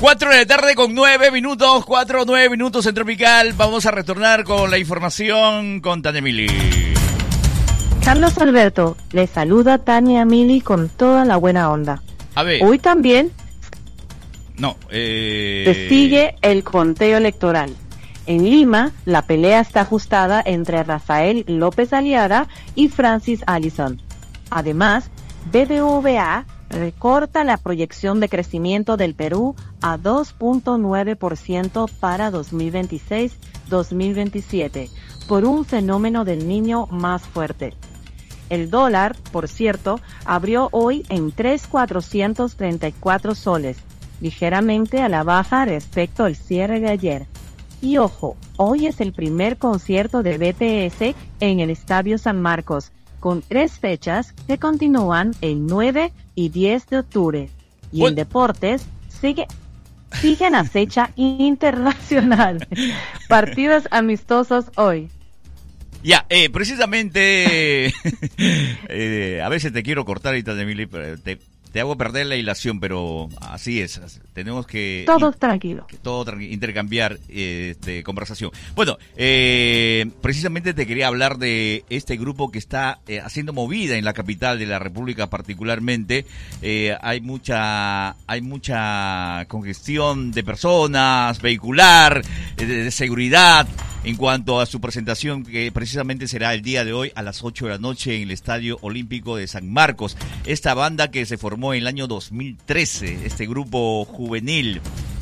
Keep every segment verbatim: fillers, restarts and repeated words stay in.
Cuatro de la tarde con nueve minutos, cuatro, nueve minutos en Tropical. Vamos a retornar con la información con Tania Mili. Carlos Alberto, le saluda Tania Mili con toda la buena onda. A ver. Hoy también No, eh... se sigue el conteo electoral. En Lima, la pelea está ajustada entre Rafael López Aliaga y Francis Allison. Además, B B V A recorta la proyección de crecimiento del Perú a dos punto nueve por ciento para dos mil veintiséis dos mil veintisiete por un fenómeno del Niño más fuerte. El dólar, por cierto, abrió hoy en tres mil cuatrocientos treinta y cuatro soles, ligeramente a la baja respecto al cierre de ayer. Y ojo, hoy es el primer concierto de B T S en el Estadio San Marcos, con tres fechas que continúan el nueve y diez de octubre. Y What? en deportes, sigue, siguen a fecha internacional. Partidos amistosos hoy. Ya, eh, precisamente, eh, a veces te quiero cortar ahorita, Emily, pero te, te hago perder la hilación, pero así es, tenemos que... Todo tranquilo. Que todo tranqui- intercambiar eh, este, conversación. Bueno, eh, precisamente te quería hablar de este grupo que está eh, haciendo movida en la capital de la República particularmente. Eh, hay mucha hay mucha congestión de personas, vehicular, eh, de, de seguridad, en cuanto a su presentación, que precisamente será el día de hoy a las ocho de la noche en el Estadio Olímpico de San Marcos. Esta banda que se formó en el año dos mil trece, este grupo juvenil.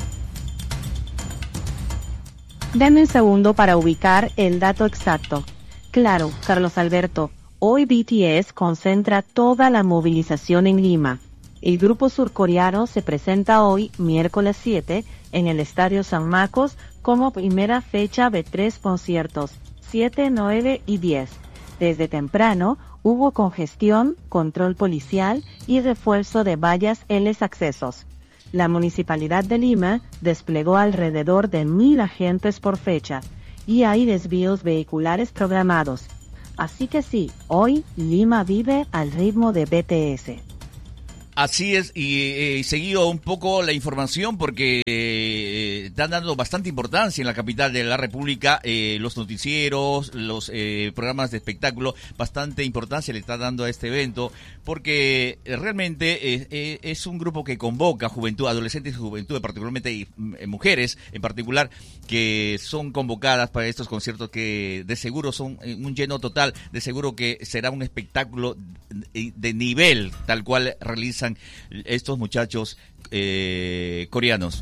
Dame un segundo para ubicar el dato exacto. Claro, Carlos Alberto, hoy B T S concentra toda la movilización en Lima. El grupo surcoreano se presenta hoy, miércoles siete, en el Estadio San Marcos como primera fecha de tres conciertos, siete, nueve y diez. Desde temprano hubo congestión, control policial y refuerzo de vallas en los accesos. La Municipalidad de Lima desplegó alrededor de mil agentes por fecha y hay desvíos vehiculares programados. Así que sí, hoy Lima vive al ritmo de B T S. Así es, y he eh, seguido un poco la información porque eh, están dando bastante importancia en la capital de la República, eh, los noticieros, los eh, programas de espectáculo, bastante importancia le está dando a este evento porque eh, realmente eh, eh, es un grupo que convoca juventud, adolescentes y juventud, particularmente y, eh, mujeres en particular, que son convocadas para estos conciertos que de seguro son eh, un lleno total, de seguro que será un espectáculo de, de nivel tal cual realizan estos muchachos eh, coreanos.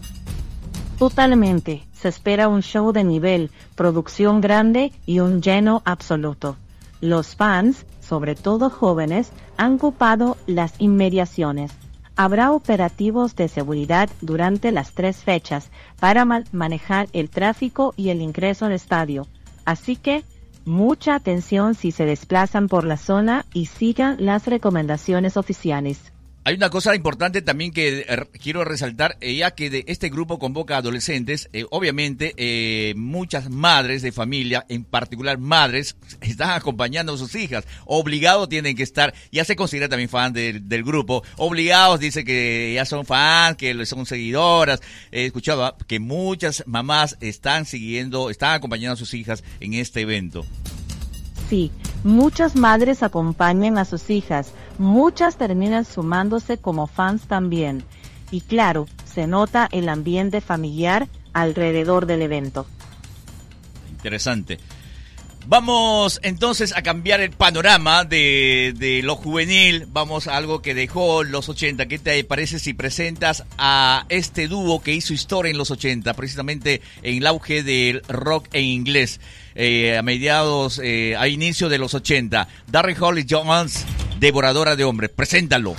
Totalmente. Se espera un show de nivel, producción grande y un lleno absoluto. Los fans, sobre todo jóvenes, han ocupado las inmediaciones. Habrá operativos de seguridad durante las tres fechas para ma- manejar el tráfico y el ingreso al estadio. Así que, mucha atención si se desplazan por la zona y sigan las recomendaciones oficiales. Hay una cosa importante también que eh, quiero resaltar, eh, ya que de este grupo convoca a adolescentes, eh, obviamente eh, muchas madres de familia, en particular madres, están acompañando a sus hijas, obligados tienen que estar, ya se considera también fan de, del grupo, obligados, dice que ya son fans, que son seguidoras, he escuchado que muchas mamás están siguiendo, están acompañando a sus hijas en este evento. Sí, muchas madres acompañan a sus hijas, muchas terminan sumándose como fans también. Y claro, se nota el ambiente familiar alrededor del evento. Interesante. Vamos entonces a cambiar el panorama de, de lo juvenil. Vamos a algo que dejó los ochenta. ¿Qué te parece si presentas a este dúo que hizo historia en los ochenta, precisamente en el auge del rock en inglés, eh, a mediados, eh, a inicio de los ochenta? Daryl Hall y Jones, Devoradora de Hombres. Preséntalo.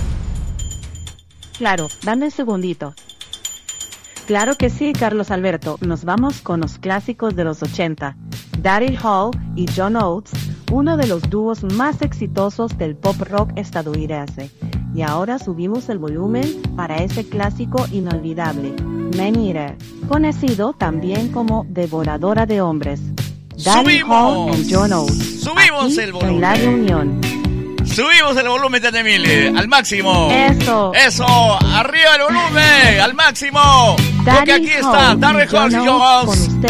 Claro, dame un segundito. Claro que sí, Carlos Alberto. Nos vamos con los clásicos de los ochenta. Daryl Hall y John Oates, uno de los dúos más exitosos del pop rock estadounidense. Y ahora subimos el volumen para ese clásico inolvidable, Man Eater, conocido también como Devoradora de Hombres. Daryl Hall y John Oates. Subimos aquí el volumen. En la reunión. Subimos el volumen, Tania Mili, al máximo. Eso. Eso, arriba el volumen. al máximo. Porque aquí está Darren Horst y Joe Jones.